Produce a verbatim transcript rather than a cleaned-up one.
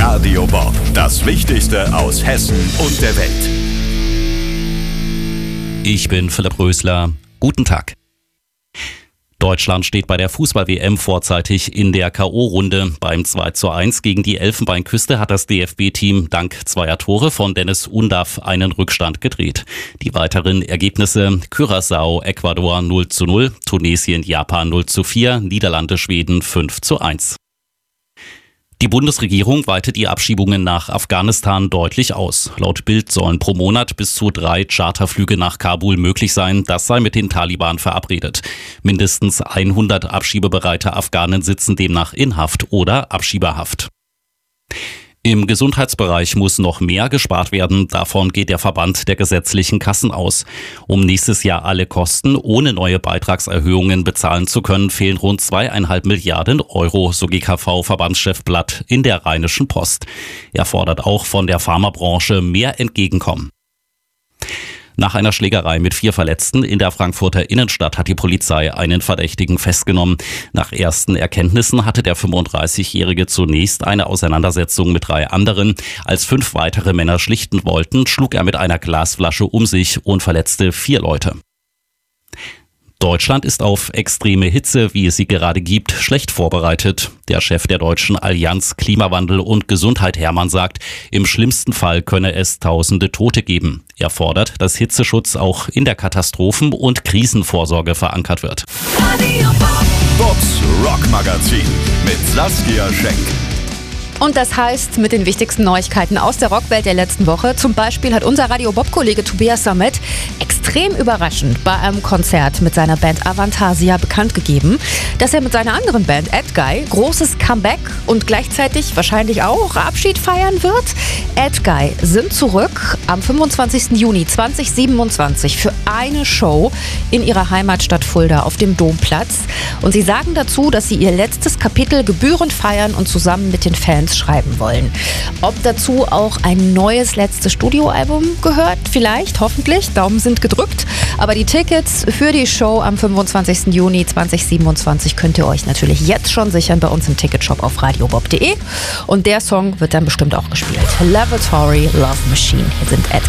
Radio Bob, das Wichtigste aus Hessen und der Welt. Ich bin Philipp Rösler. Guten Tag. Deutschland steht bei der Fußball-W M vorzeitig in der K O-Runde. Beim zwei zu eins gegen die Elfenbeinküste hat das D F B-Team dank zweier Tore von Dennis Undaff einen Rückstand gedreht. Die weiteren Ergebnisse: Curaçao, Ecuador null zu null, Tunesien, Japan null zu vier, Niederlande, Schweden fünf zu eins. Die Bundesregierung weitet die Abschiebungen nach Afghanistan deutlich aus. Laut Bild sollen pro Monat bis zu drei Charterflüge nach Kabul möglich sein. Das sei mit den Taliban verabredet. Mindestens hundert abschiebebereite Afghanen sitzen demnach in Haft oder Abschiebehaft. Im Gesundheitsbereich muss noch mehr gespart werden. Davon geht der Verband der gesetzlichen Kassen aus. Um nächstes Jahr alle Kosten ohne neue Beitragserhöhungen bezahlen zu können, fehlen rund zweieinhalb Milliarden Euro, so G K V-Verbandschef Blatt in der Rheinischen Post. Er fordert auch von der Pharmabranche mehr Entgegenkommen. Nach einer Schlägerei mit vier Verletzten in der Frankfurter Innenstadt hat die Polizei einen Verdächtigen festgenommen. Nach ersten Erkenntnissen hatte der fünfunddreißigjährige zunächst eine Auseinandersetzung mit drei anderen. Als fünf weitere Männer schlichten wollten, schlug er mit einer Glasflasche um sich und verletzte vier Leute. Deutschland ist auf extreme Hitze, wie es sie gerade gibt, schlecht vorbereitet. Der Chef der Deutschen Allianz Klimawandel und Gesundheit Hermann sagt, im schlimmsten Fall könne es tausende Tote geben. Er fordert, dass Hitzeschutz auch in der Katastrophen- und Krisenvorsorge verankert wird. Bobs Rockmagazin mit Saskia Schenk. Und das heißt, mit den wichtigsten Neuigkeiten aus der Rockwelt der letzten Woche. Zum Beispiel hat unser Radio-Bob-Kollege Tobias Sammet extrem überraschend bei einem Konzert mit seiner Band Avantasia bekannt gegeben, dass er mit seiner anderen Band Edguy großes Comeback und gleichzeitig wahrscheinlich auch Abschied feiern wird. Edguy sind zurück am fünfundzwanzigsten Juni zweitausendsiebenundzwanzig für eine Show in ihrer Heimatstadt Fulda auf dem Domplatz. Und sie sagen dazu, dass sie ihr letztes Kapitel gebührend feiern und zusammen mit den Fans schreiben wollen. Ob dazu auch ein neues letztes Studioalbum gehört? Vielleicht, hoffentlich. Daumen sind gedrückt. Aber die Tickets für die Show am fünfundzwanzigsten Juni zweitausendsiebenundzwanzig könnt ihr euch natürlich jetzt schon sichern bei uns im Ticketshop auf radiobob punkt de. Und der Song wird dann bestimmt auch gespielt. Lavatory Love Machine. Hier sind Edguy.